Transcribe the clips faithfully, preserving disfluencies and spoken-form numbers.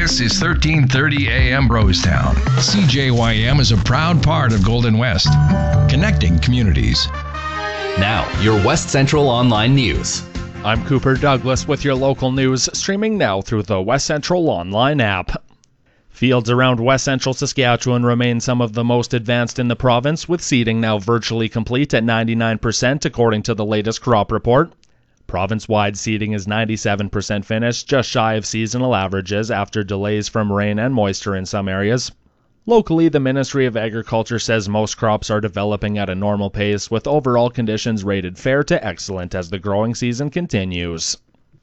This is thirteen thirty A M Brostown. C J Y M is a proud part of Golden West, connecting communities. Now, your West Central Online News. I'm Cooper Douglas with your local news, streaming now through the West Central Online app. Fields around West Central Saskatchewan remain some of the most advanced in the province, with seeding now virtually complete at ninety-nine percent according to the latest crop report. Province-wide seeding is ninety-seven percent finished, just shy of seasonal averages after delays from rain and moisture in some areas. Locally, the Ministry of Agriculture says most crops are developing at a normal pace, with overall conditions rated fair to excellent as the growing season continues.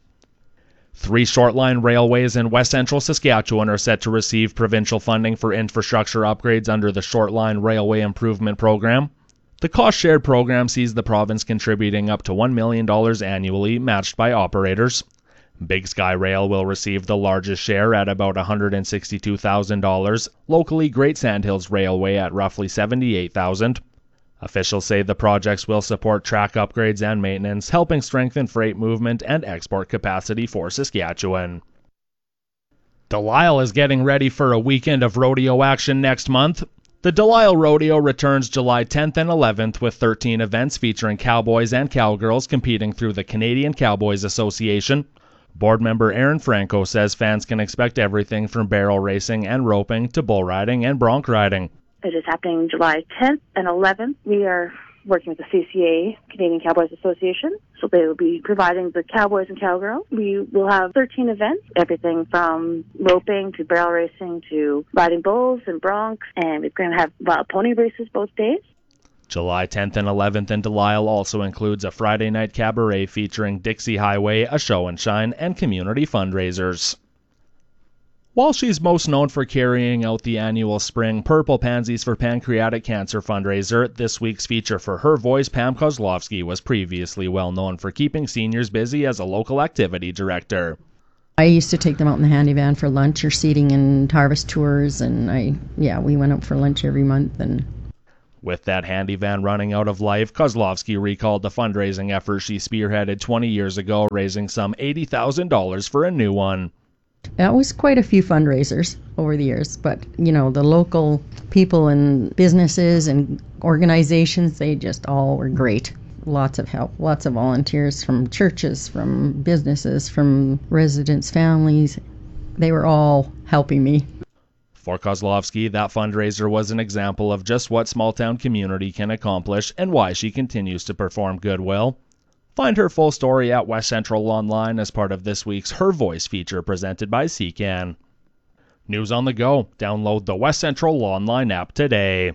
Three short-line railways in West Central Saskatchewan are set to receive provincial funding for infrastructure upgrades under the Short-Line Railway Improvement Program. The cost-shared program sees the province contributing up to one million dollars annually, matched by operators. Big Sky Rail will receive the largest share at about one hundred sixty-two thousand dollars, locally Great Sandhills Railway at roughly seventy-eight thousand dollars. Officials say the projects will support track upgrades and maintenance, helping strengthen freight movement and export capacity for Saskatchewan. Delisle is getting ready for a weekend of rodeo action next month. The Delisle Rodeo returns July tenth and eleventh with thirteen events featuring cowboys and cowgirls competing through the Canadian Cowboys Association. Board member Aaron Franco says fans can expect everything from barrel racing and roping to bull riding and bronc riding. It is happening July tenth and eleventh. We are working with the C C A, Canadian Cowboys Association, so they will be providing the cowboys and cowgirls. We will have thirteen events, everything from roping to barrel racing to riding bulls and broncs, and we're going to have wild pony races both days. July tenth and eleventh in Delisle also includes a Friday night cabaret featuring Dixie Highway, a show and shine, and community fundraisers. While she's most known for carrying out the annual Spring Purple Pansies for Pancreatic Cancer fundraiser, this week's feature for her voice, Pam Kozlowski, was previously well known for keeping seniors busy as a local activity director. I used to take them out in the handy van for lunch or seating and harvest tours, and I, yeah, we went out for lunch every month. And with that handy van running out of life, Kozlowski recalled the fundraising effort she spearheaded twenty years ago, raising some eighty thousand dollars for a new one. That was quite a few fundraisers over the years, but, you know, the local people and businesses and organizations, they just all were great. Lots of help, lots of volunteers from churches, from businesses, from residents' families. They were all helping me. For Kozlowski, that fundraiser was an example of just what small-town community can accomplish and why she continues to perform goodwill. Find her full story at West Central Online as part of this week's Her Voice feature presented by C C A N. News on the go. Download the West Central Online app today.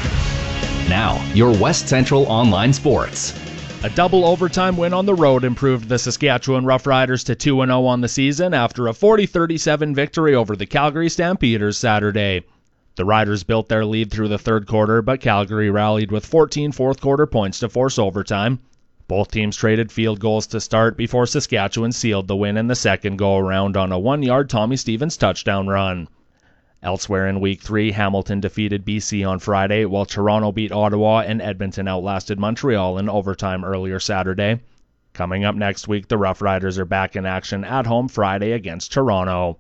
Now, your West Central Online Sports. A double overtime win on the road improved the Saskatchewan Roughriders to two and oh on the season after a forty thirty-seven victory over the Calgary Stampeders Saturday. The Riders built their lead through the third quarter, but Calgary rallied with fourteen fourth-quarter points to force overtime. Both teams traded field goals to start before Saskatchewan sealed the win in the second go-around on a one-yard Tommy Stevens touchdown run. Elsewhere in Week three, Hamilton defeated B C on Friday, while Toronto beat Ottawa and Edmonton outlasted Montreal in overtime earlier Saturday. Coming up next week, the Roughriders are back in action at home Friday against Toronto.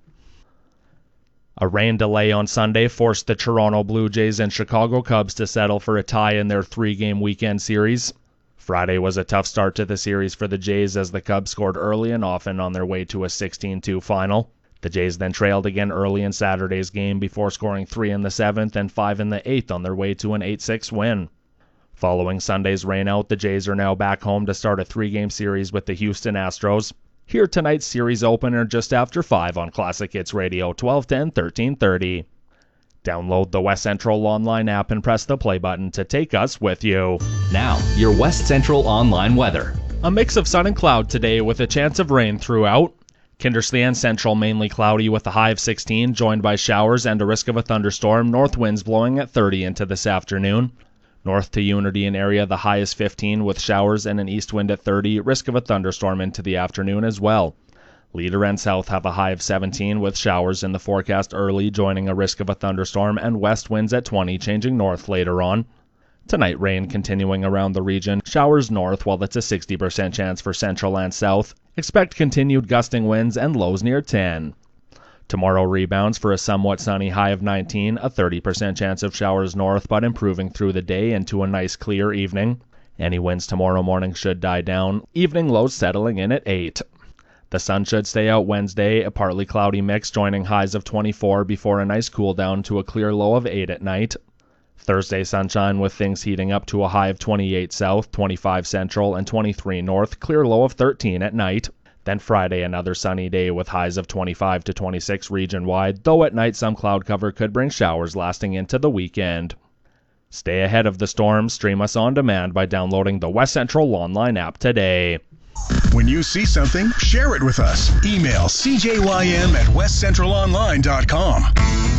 A rain delay on Sunday forced the Toronto Blue Jays and Chicago Cubs to settle for a tie in their three-game weekend series. Friday was a tough start to the series for the Jays as the Cubs scored early and often on their way to a sixteen two final. The Jays then trailed again early in Saturday's game before scoring three in the seventh and five in the eighth on their way to an eight six win. Following Sunday's rainout, the Jays are now back home to start a three-game series with the Houston Astros. Hear tonight's series opener just after five on Classic Hits Radio, twelve ten, thirteen thirty. Download the West Central Online app and press the play button to take us with you. Now, your West Central Online weather. A mix of sun and cloud today with a chance of rain throughout. Kindersley and Central mainly cloudy with a high of sixteen, joined by showers and a risk of a thunderstorm. North winds blowing at thirty into this afternoon. North to Unity and area, the high is fifteen with showers and an east wind at thirty, risk of a thunderstorm into the afternoon as well. Leader and South have a high of seventeen with showers in the forecast early, joining a risk of a thunderstorm, and west winds at twenty, changing north later on. Tonight, rain continuing around the region. Showers north, while it's a sixty percent chance for Central and South. Expect continued gusting winds and lows near ten. Tomorrow rebounds for a somewhat sunny high of nineteen, a thirty percent chance of showers north, but improving through the day into a nice clear evening. Any winds tomorrow morning should die down, evening lows settling in at eight. The sun should stay out Wednesday, a partly cloudy mix joining highs of twenty-four before a nice cool down to a clear low of eight at night. Thursday sunshine with things heating up to a high of twenty-eight south, twenty-five central, and twenty-three north, clear low of thirteen at night. Then Friday another sunny day with highs of twenty-five to twenty-six region-wide, though at night some cloud cover could bring showers lasting into the weekend. Stay ahead of the storm, stream us on demand by downloading the West Central Online app today. When you see something, share it with us. Email c j y m at west central online dot com.